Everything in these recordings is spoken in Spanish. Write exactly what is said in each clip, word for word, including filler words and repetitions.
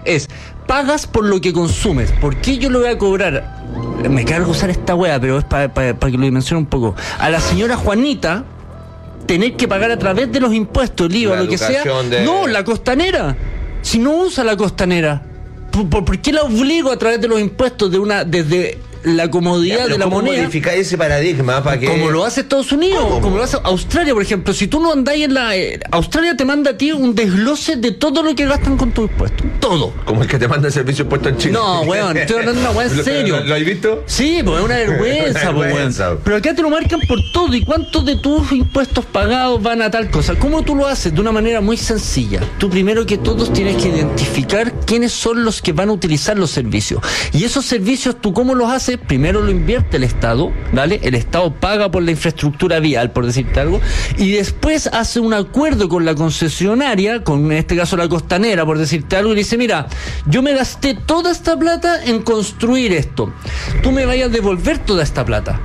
es, pagas por lo que consumes. ¿Por qué yo le voy a cobrar? Me cargo usar esta wea, pero es para pa, pa que lo dimensione un poco. A la señora Juanita tener que pagar a través de los impuestos, el I V A, lo que sea. De... No, la costanera. Si no usa la costanera, ¿por, por, ¿por qué la obligo a través de los impuestos de una desde la comodidad ya, de la ¿cómo moneda? modificar ese paradigma para que... Como lo hace Estados Unidos, ¿Cómo? como lo hace Australia, por ejemplo. Si tú no andáis en la... Eh, Australia te manda a ti un desglose de todo lo que gastan con tus impuestos. Todo. Como el que te manda el servicio impuesto en Chile. No, weón, estoy hablando de una weá en serio. ¿Lo, lo, lo has visto? Sí, pues es una vergüenza, una pues, vergüenza. weón. Pero acá te lo marcan por todo. ¿Y cuántos de tus impuestos pagados van a tal cosa? ¿Cómo tú lo haces? De una manera muy sencilla. Tú primero que todos tienes que identificar quiénes son los que van a utilizar los servicios. Y esos servicios, ¿tú cómo los haces? Primero lo invierte el Estado, ¿vale? El Estado paga por la infraestructura vial, por decirte algo, y después hace un acuerdo con la concesionaria, con en este caso la costanera, por decirte algo, y dice, mira, yo me gasté toda esta plata en construir esto, tú me vayas a devolver toda esta plata.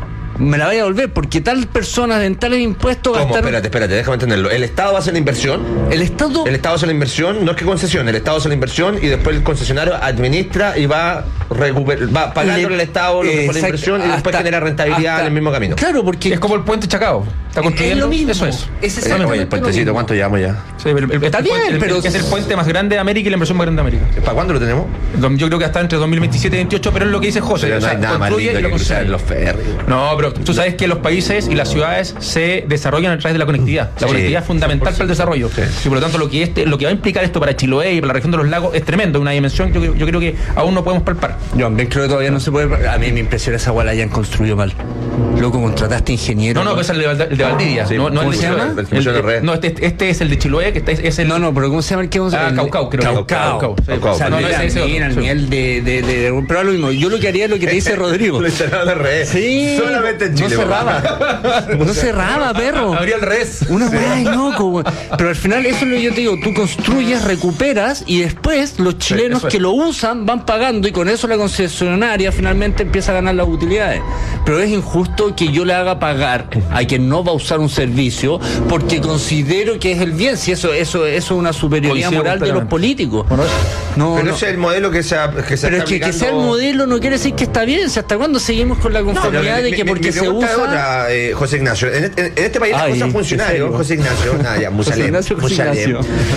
Me la vaya a devolver porque tal persona en tales impuestos ¿Cómo? gastaron... Espérate, espérate, déjame entenderlo. ¿El Estado va a hacer la inversión? El Estado... El Estado hace la inversión, no es que concesione, el Estado hace la inversión y después el concesionario administra y va, recuper... va pagando al Estado lo que fue la inversión y después genera rentabilidad hasta, en el mismo camino. Claro, porque... Es como el puente Chacao. Está construyendo... Es lo mismo. Eso es. Es exactamente el puentecito, ¿cuánto llevamos ya? Sí, pero el, Está el, bien, el, pero... El, es el puente más grande de América y la inversión más grande de América. ¿Para cuándo lo tenemos? Yo creo que hasta entre dos mil veintisiete y veintiocho, pero es lo que dice José. Pero no o sea, hay nada más lindo que cruzar los ferries. No, pero tú sabes que los países y las ciudades se desarrollan a través de la conectividad. La sí, conectividad es fundamental para el desarrollo. Sí. Y por lo tanto, lo que este, lo que va a implicar esto para Chiloé y para la región de los lagos es tremendo, una dimensión que yo, yo creo que aún no podemos palpar. Yo hombre, creo que todavía no se puede. A mí me impresiona esa guay la hayan construido mal. Loco, contrataste ingeniero. No, no, pues es el de, el de Valdivia. Sí, no, no ¿cómo el de se llama? Chiloé. El, el, el, no, este, este es el de Chiloé, que está, es el... No, no, pero ¿cómo se llama el que vamos a Ah, Caucao, creo. Caucao. Caucao. Sí. O sea, no, no, no, era, ese, ese mira, otro, ni el de, de, de, de... Pero lo mismo, yo lo que haría es lo que te dice Rodrigo. Lo instalaron al revés. Sí. Solamente en Chile. No cerraba. No cerraba, perro. Habría el revés. Una weá de loco. Pero al final, eso es lo que yo te digo. Tú construyes, recuperas y después los chilenos sí, que lo usan van pagando y con eso la concesionaria finalmente empieza a ganar las utilidades. Pero es injusto que yo le haga pagar a quien no va a usar un servicio porque considero que es el bien. Si eso eso, eso es una superioridad Coincido moral de los políticos. Bueno, no, pero no. ese es el modelo que se, ha, que se Pero está es que, que aplicando... sea el modelo no quiere decir que está bien. Si ¿hasta cuándo seguimos con la conformidad no, de que mi, porque mi se usa? Es otra, eh, José Ignacio. En, en, en este país las cosas funcionarios, José Ignacio, nada, ya, Musalem. José Ignacio.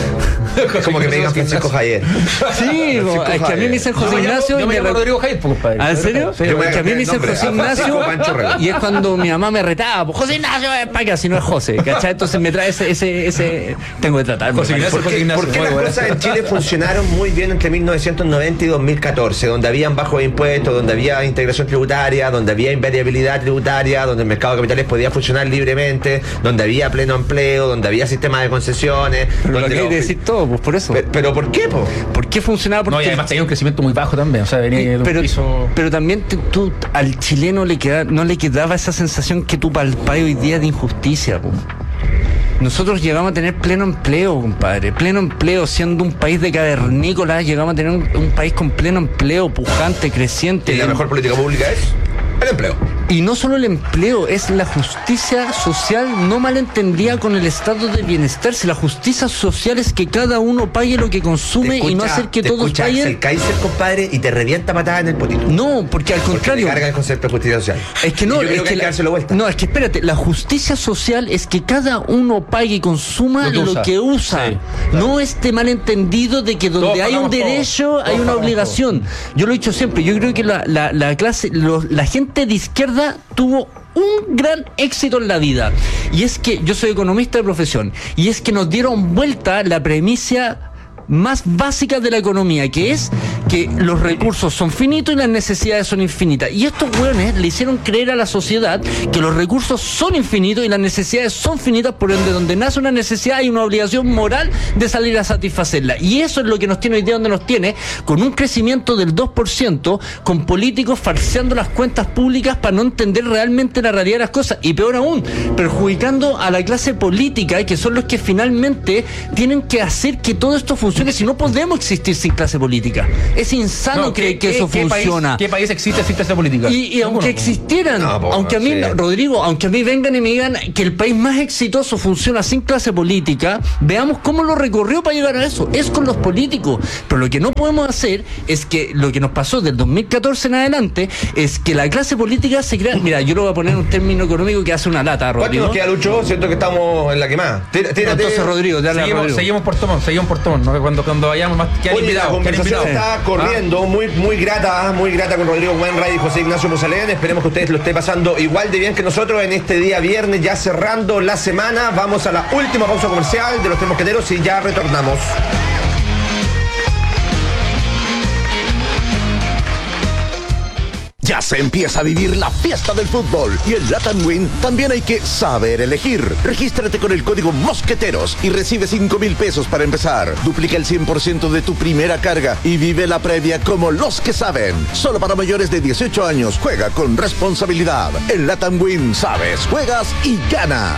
Es como que me digan Francisco Javier. Sí, Francisco es que a mí me dicen José Ignacio. Yo me llamo Rodrigo Javier, compadre. ¿Ah, en serio? Sí, es que a mí me dicen José Ignacio y es cuando mi mamá me retaba. José Ignacio es para acá, si no es José. ¿Cachai? Entonces me trae ese, ese, ese. Tengo que tratar. José Ignacio, ¿Por qué, ¿por qué las cosas en Chile funcionaron muy bien entre mil novecientos noventa y dos mil catorce? Donde habían bajos impuestos, donde había integración tributaria, donde había invariabilidad tributaria, donde el mercado de capitales podía funcionar libremente, donde había pleno empleo, donde había sistema de concesiones. Pero donde lo que hay que decir todo, pues por eso. Pero, pero ¿por qué, po? ¿Por qué funcionaba? Porque no, y además tenía un crecimiento muy bajo también. O sea, venía de un pero, piso... pero también te, tú al chileno le queda, no le quedaba esa sensación que tú palpás hoy día de injusticia, po. Nosotros llegamos a tener pleno empleo, compadre, pleno empleo, siendo un país de cavernícolas, llegamos a tener un, un país con pleno empleo, pujante, creciente. ¿Y la mejor política pública es? El empleo. Y no solo el empleo, es la justicia social no malentendida con el estado de bienestar. Si la justicia social es que cada uno pague lo que consume escucha, y no hacer que te todos paguen. El Kaiser, compadre, y te revienta patada en el potito. No, porque al contrario. Porque te carga el concepto de justicia social. Es que no, yo creo es que, que hay que la, dárselo vuelta. No, es que espérate, la justicia social es que cada uno pague y consuma lo que usa. Lo que usa. Sí, claro. No este malentendido de que donde todos hay un derecho todos, hay todos una obligación. Todos. Yo lo he dicho siempre, yo creo que la, la, la clase, los, la gente de izquierda tuvo un gran éxito en la vida, y es que yo soy economista de profesión, y es que nos dieron vuelta la premisa más básicas de la economía, que es que los recursos son finitos y las necesidades son infinitas. Y estos hueones le hicieron creer a la sociedad que los recursos son infinitos y las necesidades son finitas, por ende donde nace una necesidad hay una obligación moral de salir a satisfacerla. Y eso es lo que nos tiene hoy día donde nos tiene, con un crecimiento del dos por ciento, con políticos falseando las cuentas públicas para no entender realmente la realidad de las cosas. Y peor aún, perjudicando a la clase política, que son los que finalmente tienen que hacer que todo esto funcione. Si no podemos existir sin clase política. Es insano no, creer que eso ¿qué funciona. País, ¿Qué país existe, existe esa política? Y, y aunque existieran, no, pues, aunque a mí, sí. Rodrigo, aunque a mí vengan y me digan que el país más exitoso funciona sin clase política, veamos cómo lo recorrió para llegar a eso. Es con los políticos. Pero lo que no podemos hacer es que lo que nos pasó del dos mil catorce en adelante es que la clase política se crea. Mira, yo lo voy a poner un término económico que hace una lata, Rodrigo. ¿Cuánto nos queda, Lucho? Siento que estamos en la quemada. Tírate. No, entonces, Rodrigo, dale seguimos, a Rodrigo. Seguimos por Tomón, seguimos por Tomón. ¿No? Cuando, cuando vayamos más, quedan Oye, invitados. La conversación invitados. está corriendo, ¿Ah? muy, muy grata, muy grata con Rodrigo Wainwright y José Ignacio Musalén. Esperemos que ustedes lo estén pasando igual de bien que nosotros en este día viernes, ya cerrando la semana. Vamos a la última pausa comercial de los Tres Mosqueteros y ya retornamos. Ya se empieza a vivir la fiesta del fútbol y en Latam Win también hay que saber elegir. Regístrate con el código Mosqueteros y recibe cinco mil pesos para empezar. Duplica el cien por ciento de tu primera carga y vive la previa como los que saben. Solo para mayores de dieciocho años. Juega con responsabilidad. En Latam Win sabes, juegas y ganas.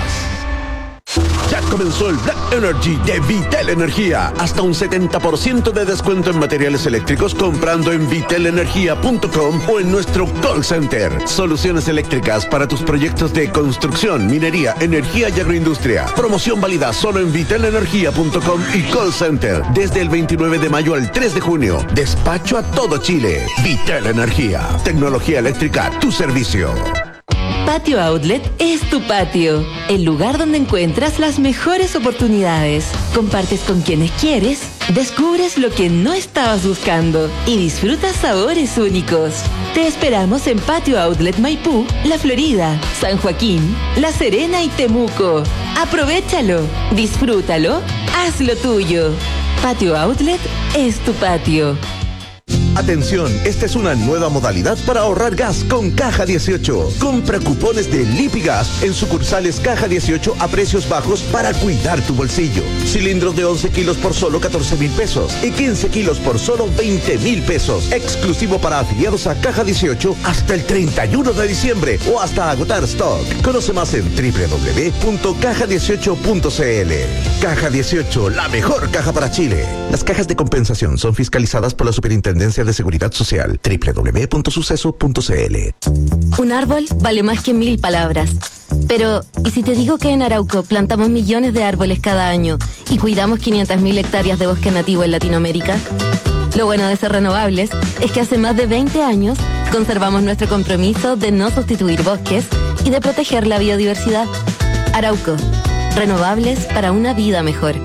Ya comenzó el Black Energy de Vitel Energía. Hasta un setenta por ciento de descuento en materiales eléctricos comprando en vitel energía punto com o en nuestro call center. Soluciones eléctricas para tus proyectos de construcción, minería, energía y agroindustria. Promoción válida solo en vitel energía punto com y call center. Desde el veintinueve de mayo al tres de junio. Despacho a todo Chile. Vitel Energía. Tecnología eléctrica a tu servicio. Patio Outlet es tu patio, el lugar donde encuentras las mejores oportunidades. Compartes con quienes quieres, descubres lo que no estabas buscando y disfrutas sabores únicos. Te esperamos en Patio Outlet Maipú, La Florida, San Joaquín, La Serena y Temuco. Aprovechalo, disfrútalo, hazlo tuyo. Patio Outlet es tu patio. Atención, esta es una nueva modalidad para ahorrar gas con Caja dieciocho. Compra cupones de Lipigas en sucursales Caja dieciocho a precios bajos para cuidar tu bolsillo. Cilindros de once kilos por solo catorce mil pesos y quince kilos por solo veinte mil pesos. Exclusivo para afiliados a Caja dieciocho hasta el treinta y uno de diciembre o hasta agotar stock. Conoce más en doble u doble u doble u punto caja dieciocho punto c l. Caja dieciocho, la mejor caja para Chile. Las cajas de compensación son fiscalizadas por la Superintendencia de Seguridad Social. doble u doble u doble u punto suceso punto c l. Un árbol vale más que mil palabras. Pero, ¿y si te digo que en Arauco plantamos millones de árboles cada año y cuidamos quinientas mil hectáreas de bosque nativo en Latinoamérica? Lo bueno de ser renovables es que hace más de veinte años conservamos nuestro compromiso de no sustituir bosques y de proteger la biodiversidad. Arauco, renovables para una vida mejor.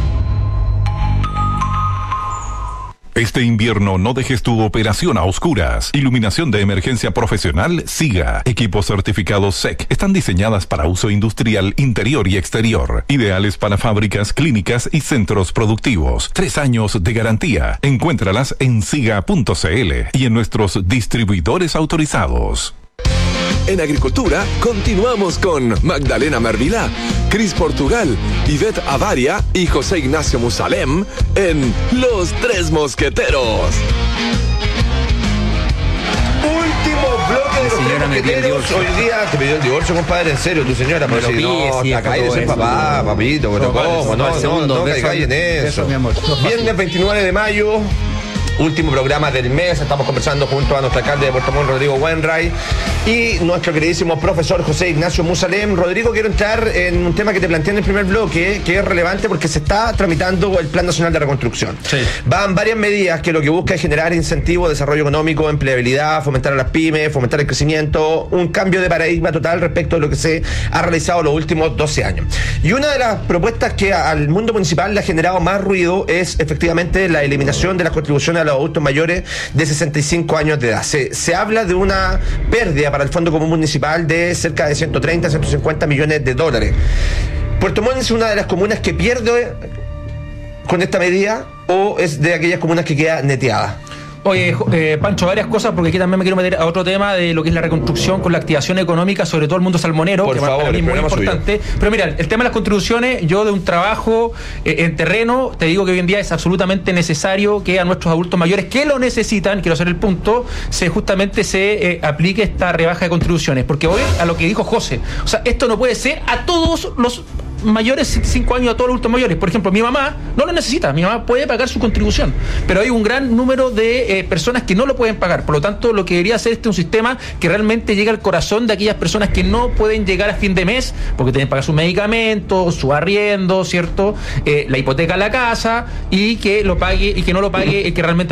Este invierno no dejes tu operación a oscuras. Iluminación de emergencia profesional SIGA. Equipos certificados S E C. Están diseñadas para uso industrial interior y exterior. Ideales para fábricas, clínicas y centros productivos. Tres años de garantía. Encuéntralas en siga punto c l y en nuestros distribuidores autorizados. En Agricultura, continuamos con Magdalena Mervilá, Cris Portugal, Ivette Avaria y José Ignacio Musalem en Los Tres Mosqueteros. Último bloque de Los Tres Mosqueteros. Hoy día te pidió el divorcio, compadre, en serio, tu señora. Pero si no, te acá eres el papá, papito, pero ¿cómo? No, no, no, que caigan en eso. Viernes veintinueve de mayo. Último programa del mes, estamos conversando junto a nuestro alcalde de Puerto Montt, Rodrigo Wainwright, y nuestro queridísimo profesor José Ignacio Musalem. Rodrigo, quiero entrar en un tema que te planteé en el primer bloque, que es relevante porque se está tramitando el Plan Nacional de Reconstrucción. Sí. Van varias medidas que lo que busca es generar incentivos, desarrollo económico, empleabilidad, fomentar a las pymes, fomentar el crecimiento, un cambio de paradigma total respecto a lo que se ha realizado los últimos doce años. Y una de las propuestas que al mundo municipal le ha generado más ruido es efectivamente la eliminación de las contribuciones a los adultos mayores de sesenta y cinco años de edad. Se, se habla de una pérdida para el Fondo Común Municipal de cerca de ciento treinta a ciento cincuenta millones de dólares. Puerto Montt es una de las comunas que pierde con esta medida o es de aquellas comunas que queda neteada. Oye, eh, Pancho, varias cosas, porque aquí también me quiero meter a otro tema de lo que es la reconstrucción con la activación económica, sobre todo el mundo salmonero, Por que favor, para mí es muy importante. Suyo. Pero mira, el tema de las contribuciones, yo de un trabajo eh, en terreno, te digo que hoy en día es absolutamente necesario que a nuestros adultos mayores que lo necesitan, quiero hacer el punto, se justamente se eh, aplique esta rebaja de contribuciones, porque hoy, a lo que dijo José, o sea, esto no puede ser a todos los mayores de cinco años a todos los adultos mayores. Por ejemplo, mi mamá no lo necesita, mi mamá puede pagar su contribución, pero hay un gran número de eh, personas que no lo pueden pagar. Por lo tanto, lo que debería hacer este es un sistema que realmente llegue al corazón de aquellas personas que no pueden llegar a fin de mes porque tienen que pagar sus medicamentos, su arriendo, ¿cierto? Eh, la hipoteca a la casa, y que lo pague y que no lo pague el que realmente